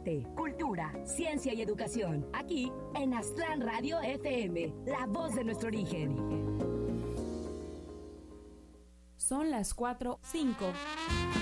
arte, cultura, ciencia y educación. Aquí en Aztlán Radio FM, la voz de nuestro origen. Son las 4:05.